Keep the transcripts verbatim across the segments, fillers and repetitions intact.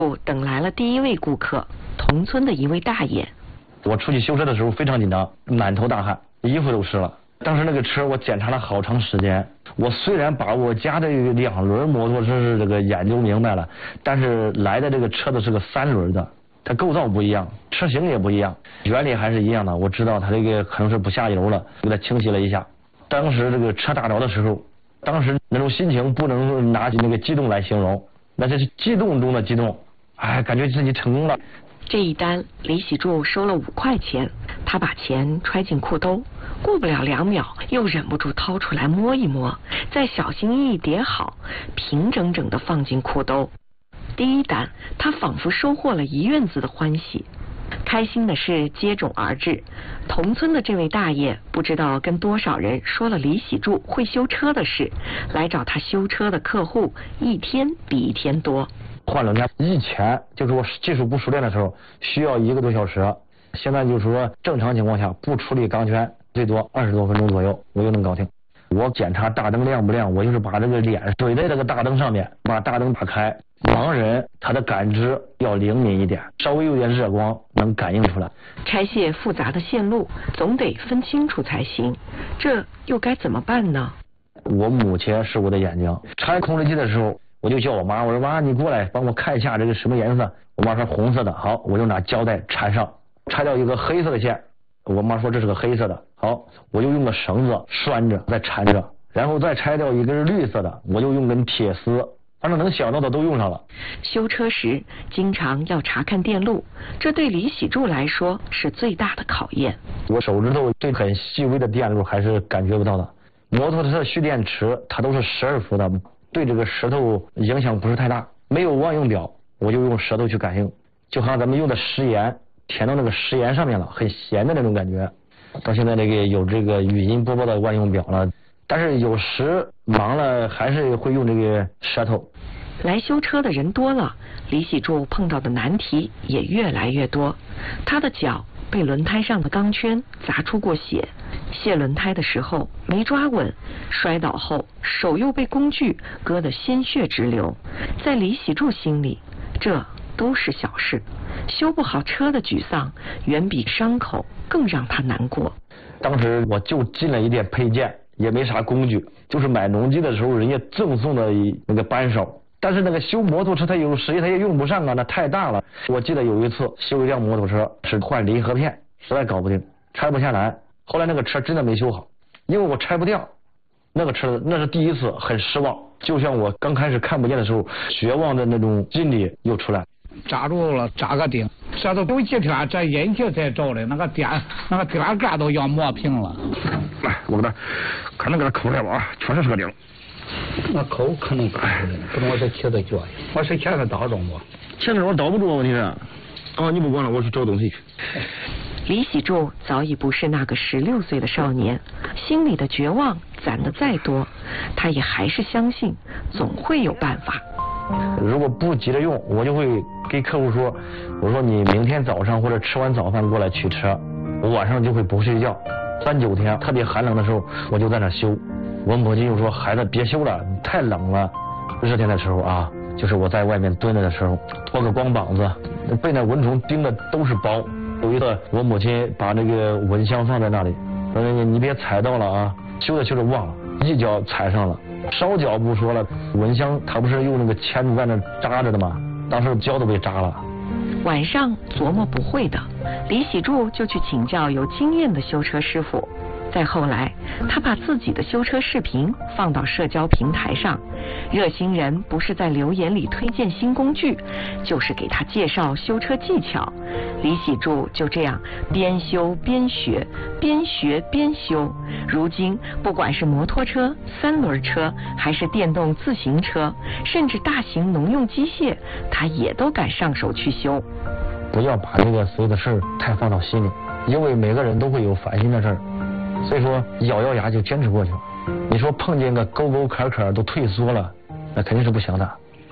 等来了第一位顾客，同村的一位大爷。 我出去修车的时候非常紧张，满头大汗，衣服都湿了。当时那个车我检查了好长时间，我虽然把我家的两轮摩托车是这个研究明白了，但是来的这个车子是个三轮的，它构造不一样，车型也不一样，原理还是一样的。我知道它这个可能是不下油了，给它清洗了一下。当时这个车打着的时候，当时那种心情不能拿起那个激动来形容，那这是激动中的激动，哎，感觉自己成功了。 这一单李喜柱收了五块钱，他把钱揣进裤兜，过不了两秒又忍不住掏出来摸一摸，再小心翼翼叠好，平整整地放进裤兜。第一单他仿佛收获了一院子的欢喜。开心的事接踵而至，同村的这位大爷不知道跟多少人说了李喜柱会修车的事，来找他修车的客户一天比一天多。 换轮胎以前就是我技术不熟练的时候需要一个多小时，现在就是说正常情况下不处理钢圈最多二十多分钟左右我就能搞定。我检查大灯亮不亮，我就是把这个脸怼在这个大灯上面，把大灯打开，盲人他的感知要灵敏一点，稍微有点热光能感应出来。 拆卸复杂的线路总得分清楚才行，这又该怎么办呢？ 我母亲是我的眼睛，拆控制器的时候我就叫我妈，我说妈你过来帮我看一下这个什么颜色。我妈说红色的，好，我就拿胶带缠上，拆掉一个黑色的线，我妈说这是个黑色的，好，我就用个绳子拴着再缠着，然后再拆掉一根绿色的，我就用根铁丝，反正能想到的都用上了。 修车时经常要查看电路，这对李喜柱来说是最大的考验。 我手指头对很细微的电路还是感觉不到的。摩托车的蓄电池它都是十二伏的，对这个舌头影响不是太大。没有万用表，我就用舌头去感应，就好像咱们用的食盐填到那个食盐上面了，很咸的那种感觉。到现在这个有这个语音播报的万用表了，但是有时忙了还是会用这个舌头。 来修车的人多了，李喜柱碰到的难题也越来越多。他的脚被轮胎上的钢圈砸出过血，卸轮胎的时候没抓稳，摔倒后手又被工具割得鲜血直流。在李喜柱心里，这都是小事，修不好车的沮丧远比伤口更让他难过。 当时我就进了一点配件，也没啥工具，就是买农机的时候人家赠送的那个扳手，但是那个修摩托车它有时它也用不上啊，那太大了。我记得有一次修一辆摩托车是换离合片，实在搞不定，拆不下来，后来那个车真的没修好，因为我拆不掉那个车，那是第一次很失望，就像我刚开始看不见的时候绝望的那种心理又出来。 扎住了，扎个钉，这都有几天这引擎才着的，那个电那个电杆都要磨平了。 来，我给他可能给他抠来吧，确实是个钉。 那抠可能抠的，不能我这切的脚，我是前头倒中不？ 前头我倒不住，问题是，哦，你不管了，我去找东西去。 李喜柱早已不是那个十六岁的少年，心里的绝望攒得再多，他也还是相信总会有办法。 如果不急着用，我就会给客户说，我说你明天早上或者吃完早饭过来取车，我晚上就会不睡觉，三九天特别寒冷的时候我就在那修。我母亲又说孩子别修了，太冷了。热天的时候啊，就是我在外面蹲着的时候，脱个光膀子，被那蚊虫叮的都是包。有一次我母亲把那个蚊香放在那里，说你你别踩到了啊，修着修着忘了，一脚踩上了。烧脚不说了，蚊香它不是用那个钳子在那扎着的吗？当时脚都被扎了。 晚上琢磨不会的，李喜柱就去请教有经验的修车师傅。再后来，他把自己的修车视频放到社交平台上，热心人不是在留言里推荐新工具，就是给他介绍修车技巧。李喜柱就这样边修边学，边学边修。如今不管是摩托车、三轮车，还是电动自行车，甚至大型农用机械，他也都敢上手去修。 不要把这个所有的事儿太放到心里，因为每个人都会有烦心的事儿。所以说咬咬牙就坚持过去了。你说碰见个沟沟坎坎都退缩了，那肯定是不行的。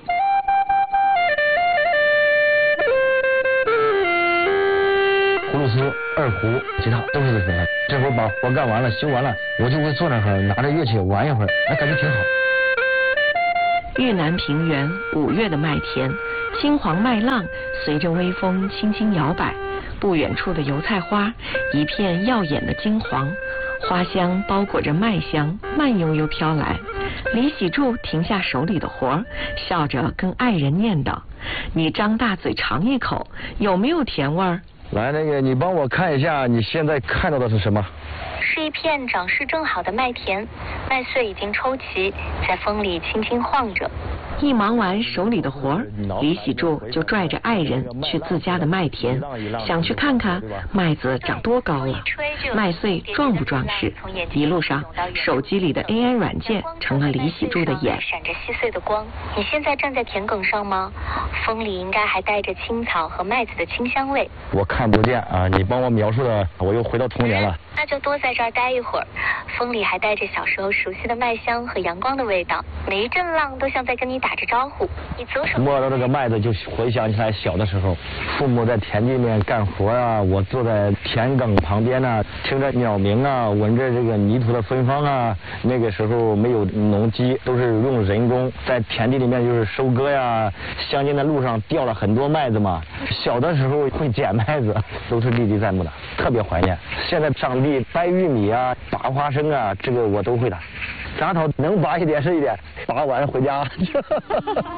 葫芦丝、二胡、吉他都是这些。这会儿把活干完了、修完了，我就会坐那儿拿着乐器玩一会儿，哎，感觉挺好。 豫南平原五月的麦田， 金黄麦浪随着微风轻轻摇摆，不远处的油菜花一片耀眼的金黄，花香包裹着麦香，慢悠悠飘来。李喜柱停下手里的活，笑着跟爱人念叨：“你张大嘴尝一口，有没有甜味儿？” 来，那个你帮我看一下，你现在看到的是什么？ 是一片长势正好的麦田，麦穗已经抽齐，在风里轻轻晃着。 一忙完手里的活儿，李喜柱就拽着爱人去自家的麦田，想去看看麦子长多高了，麦穗壮不壮实。一路上，手机里的 A I 软件成了李喜柱的眼。 闪着细碎的光。你现在站在田埂上吗？风里应该还带着青草和麦子的清香味。 我看不见啊，你帮我描述的，我又回到童年了。 那就多在这儿待一会儿，风里还带着小时候熟悉的麦香和阳光的味道，每一阵浪都像在跟你打着招呼。你左手摸到这个麦子，就回想起来小的时候，父母在田地里面干活啊，我坐在田埂旁边啊，听着鸟鸣啊，闻着这个泥土的芬芳啊。那个时候没有农机，都是用人工在田地里面就是收割呀，乡间的路上掉了很多麦子嘛。小的时候会捡麦子，都是历历在目的，特别怀念。现在上地掰玉米啊，拔花生啊，这个我都会的。杂草能拔一点是一点，拔完回家。